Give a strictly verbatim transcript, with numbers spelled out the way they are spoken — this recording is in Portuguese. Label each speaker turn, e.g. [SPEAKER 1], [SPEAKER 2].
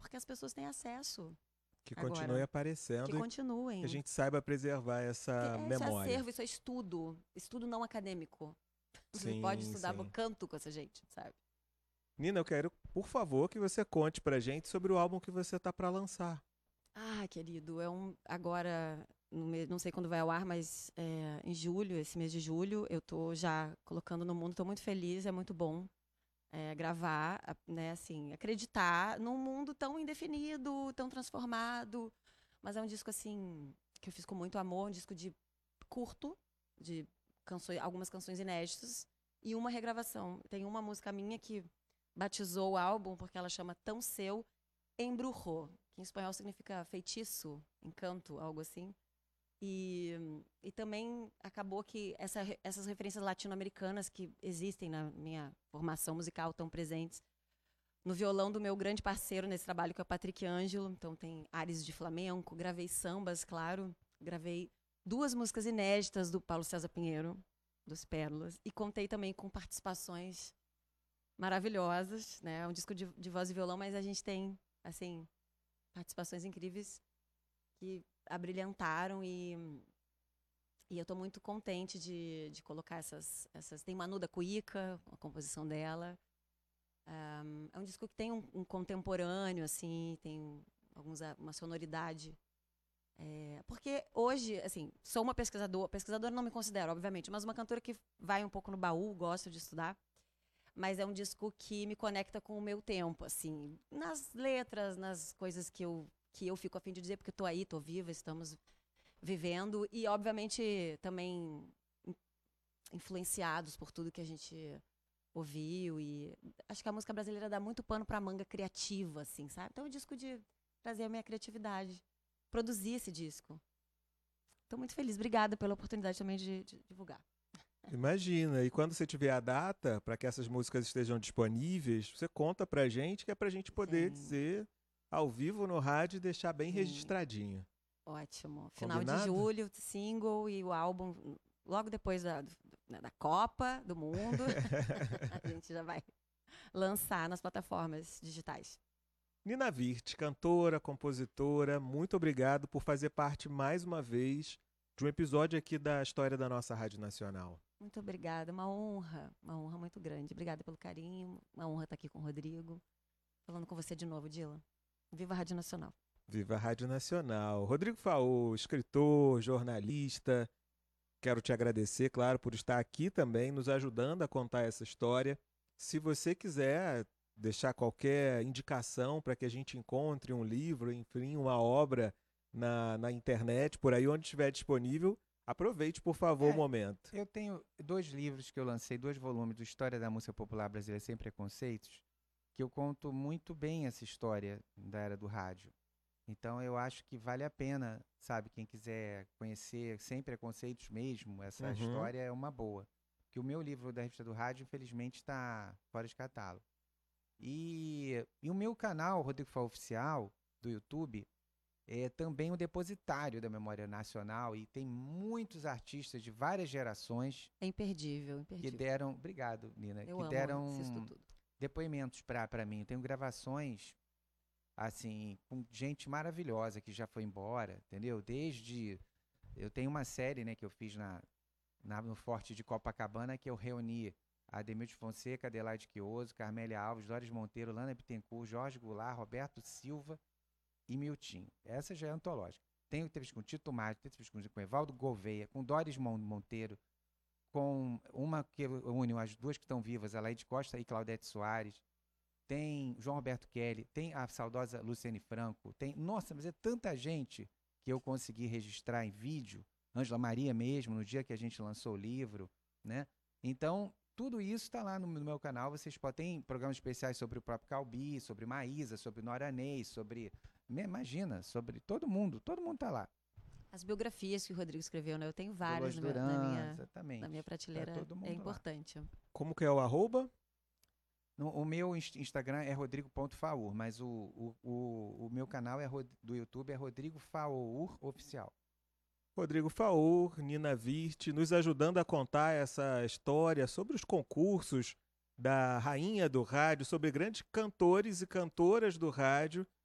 [SPEAKER 1] porque as pessoas têm acesso.
[SPEAKER 2] Que
[SPEAKER 1] Agora,
[SPEAKER 2] continue aparecendo.
[SPEAKER 1] Que continuem.
[SPEAKER 2] Que a gente saiba preservar essa
[SPEAKER 1] é,
[SPEAKER 2] memória.
[SPEAKER 1] Isso é acervo, isso é estudo. Estudo não acadêmico. Você
[SPEAKER 2] Sim,
[SPEAKER 1] pode estudar
[SPEAKER 2] sim.
[SPEAKER 1] canto com essa gente, sabe?
[SPEAKER 2] Nina, eu quero, por favor, que você conte pra gente sobre o álbum que você tá pra lançar.
[SPEAKER 1] Ah, querido, é um. Agora, no me- não sei quando vai ao ar, mas é, em julho, esse mês de julho, eu tô já colocando no mundo, tô muito feliz, é muito bom é, gravar, a- né, assim, acreditar num mundo tão indefinido, tão transformado. Mas é um disco, assim, que eu fiz com muito amor, um disco de curto, de canções, algumas canções inéditas, e uma regravação. Tem uma música minha que batizou o álbum, porque ela chama Tão Seu, Embrujou, que em espanhol significa feitiço, encanto, algo assim. E, e também acabou que essa, essas referências latino-americanas que existem na minha formação musical, tão presentes, no violão do meu grande parceiro nesse trabalho, que é o Patrick Ângelo. Então tem ares de flamenco, gravei sambas, claro. Gravei duas músicas inéditas do Paulo César Pinheiro, dos Pérolas. E contei também com participações maravilhosas, né? É um disco de, de voz e violão, mas a gente tem, assim, participações incríveis que abrilhantaram e, e eu estou muito contente de, de colocar essas, essas... Tem Manu da Cuíca, a composição dela. Um, é um disco que tem um, um contemporâneo, assim, tem alguns, uma sonoridade. É, porque hoje, assim, sou uma pesquisadora, pesquisadora não me considero, obviamente, mas uma cantora que vai um pouco no baú, gosto de estudar. Mas é um disco que me conecta com o meu tempo, assim, nas letras, nas coisas que eu, que eu fico a fim de dizer, porque eu tô aí, tô viva, estamos vivendo, e obviamente também influenciados por tudo que a gente ouviu, e acho que a música brasileira dá muito pano pra manga criativa, assim, sabe? Então é um disco de trazer a minha criatividade, produzir esse disco. Tô muito feliz, obrigada pela oportunidade também de, de divulgar.
[SPEAKER 2] Imagina, e quando você tiver a data para que essas músicas estejam disponíveis, você conta pra gente, que é pra gente poder
[SPEAKER 1] Sim.
[SPEAKER 2] dizer ao vivo no rádio e deixar bem
[SPEAKER 1] Sim.
[SPEAKER 2] registradinho.
[SPEAKER 1] Ótimo. Final
[SPEAKER 2] Combinado?
[SPEAKER 1] de julho, single e o álbum logo depois da, da Copa do Mundo. A gente já vai lançar nas plataformas digitais.
[SPEAKER 2] Nina Virth, cantora, compositora, muito obrigado por fazer parte mais uma vez de um episódio aqui da História da Nossa Rádio Nacional.
[SPEAKER 1] Muito obrigada, uma honra, uma honra muito grande. Obrigada pelo carinho, uma honra estar aqui com o Rodrigo, falando com você de novo, Dila. Viva a Rádio Nacional.
[SPEAKER 2] Viva a Rádio Nacional. Rodrigo Faô, escritor, jornalista, quero te agradecer, claro, por estar aqui também, nos ajudando a contar essa história. Se você quiser deixar qualquer indicação para que a gente encontre um livro, enfim, uma obra na, na internet, por aí onde estiver disponível, aproveite, por favor,
[SPEAKER 3] É,
[SPEAKER 2] o momento.
[SPEAKER 3] Eu tenho dois livros que eu lancei, dois volumes do História da Música Popular Brasileira Sem Preconceitos, que eu conto muito bem essa história da era do rádio. Então eu acho que vale a pena, sabe, quem quiser conhecer sem preconceitos mesmo, essa
[SPEAKER 2] Uhum.
[SPEAKER 3] história é uma boa. Porque o meu livro da Revista do Rádio, infelizmente, está fora de catálogo. E, e o meu canal, Rodrigo Faô Oficial, do YouTube, é também um depositário da memória nacional e tem muitos artistas de várias gerações
[SPEAKER 1] É imperdível,
[SPEAKER 3] que
[SPEAKER 1] imperdível.
[SPEAKER 3] deram, obrigado, Nina,
[SPEAKER 1] Eu
[SPEAKER 3] que
[SPEAKER 1] amo,
[SPEAKER 3] deram
[SPEAKER 1] assisto tudo.
[SPEAKER 3] depoimentos para para mim. Eu tenho gravações assim com gente maravilhosa que já foi embora, entendeu? Desde eu tenho uma série, né, que eu fiz na, na no Forte de Copacabana, que eu reuni Ademilton Fonseca, Adelaide Quioso, Carmélia Alves, Doris Monteiro, Lana Bittencourt, Jorge Goulart, Roberto Silva e Miltinho. Essa já é antológica. Tenho entrevista com Tito Mário, tenho entrevista com Evaldo Gouveia, com Doris Monteiro, com uma que une as duas que estão vivas, a Laide Costa e Claudete Soares. Tem João Roberto Kelly, tem a saudosa Luciane Franco, tem... Nossa, mas é tanta gente que eu consegui registrar em vídeo. Ângela Maria mesmo, no dia que a gente lançou o livro, né? Então, tudo isso está lá no, no meu canal. Vocês podem... Tem programas especiais sobre o próprio Calbi, sobre Maísa, sobre Nora Ney, sobre... Imagina, sobre todo mundo. Todo mundo está lá.
[SPEAKER 1] As biografias que o Rodrigo escreveu, né? Eu tenho várias
[SPEAKER 3] Dolores
[SPEAKER 1] na, minha-
[SPEAKER 3] Duran,
[SPEAKER 1] na minha,
[SPEAKER 3] exatamente.
[SPEAKER 1] na minha prateleira.
[SPEAKER 3] Tá todo mundo
[SPEAKER 1] É
[SPEAKER 3] lá.
[SPEAKER 1] importante.
[SPEAKER 2] Como que é o arroba?
[SPEAKER 3] No, o meu inst- Instagram é rodrigo ponto faur, mas o, o, o, o meu canal é Rod- do YouTube é Rodrigo Faur Oficial.
[SPEAKER 2] Rodrigo Faur, Nina Virth, nos ajudando a contar essa história sobre os concursos da rainha do rádio, sobre grandes cantores e cantoras do rádio